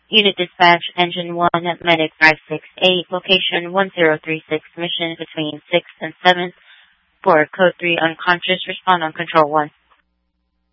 Unit Dispatch, Engine 1 at Medic 568, location 1036, mission between 6th and 7th, for Code 3 unconscious, respond on Control 1.